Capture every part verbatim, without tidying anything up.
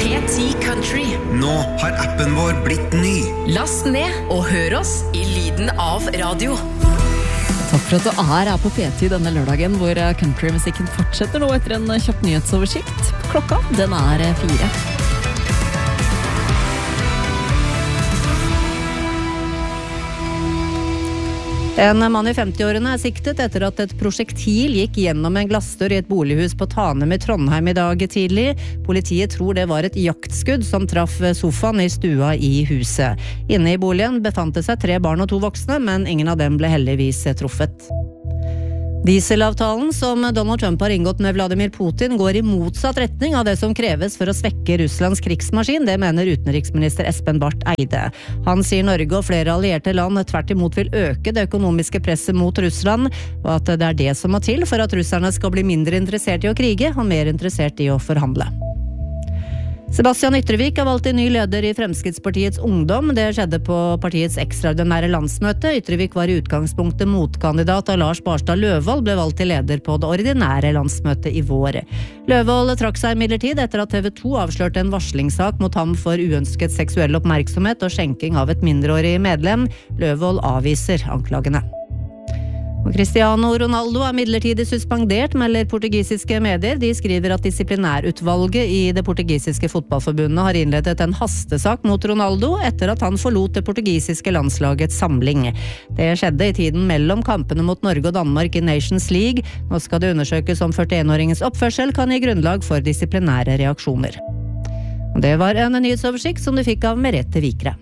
P ti Country. Nå har appen vår blitt ny. Last ned og hør oss i lyden av radio. Takk for at du er her på P ti denne lørdagen, hvor countrymusikken fortsetter nå etter en kjapp nyhetsoversikt. Klokka, den er fire. En mann i femti-årene er siktet etter at et prosjektil gikk gjennom en glassdør i et bolighus på Tanem i Trondheim i dag tidlig. Politiet tror det var et jaktskudd som traff sofaen i stua i huset. Inne i boligen befant det seg tre barn og to voksne, men ingen av dem ble heldigvis truffet. Dieselavtalen som Donald Trump har inngått med Vladimir Putin går i motsatt retning av det som kreves for å svekke Russlands krigsmaskin, det mener utenriksminister Espen Barth Eide. Han sier Norge og flere allierte land tvert imot vil øke det økonomiske presset mot Russland, og at det er det som må til for at russerne skal bli mindre interessert i å krige og mer interessert i å forhandle. Sebastian Ytrevik er valgt til ny leder i Fremskrittspartiets Ungdom. Det skjedde på partiets ekstraordinære landsmøte. Ytrevik var i utgangspunktet motkandidat da Lars Barstad Løvold ble valgt til leder på det ordinære landsmøtet i vår. Løvold trakk seg imidlertid etter at T V to avslørte en varslingssak mot ham for uønsket seksuell oppmerksomhet og skjenking av et mindreårig medlem. Løvold avviser anklagene. Og Cristiano Ronaldo er midlertidig suspendert, melder portugisiske medier. De skriver at disiplinærutvalget i det portugisiske fotballforbundet har innledet en hastesak mot Ronaldo etter at han forlot det portugisiske landslagets samling. Det skjedde i tiden mellom kampene mot Norge og Danmark i Nations League. Nå skal det undersøkes om førtien-åringens oppførsel kan gi grunnlag for disiplinære reaksjoner. Og det var en nyhetsoversikt som du fikk av Merete Vikre.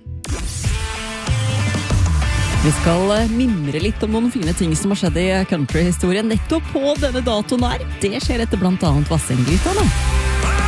Vi skal mimre litt om noen fine ting som har skjedd i countryhistorien nettopp på denne datoen her. Det skjer etter blant annet Vassendgryta nå.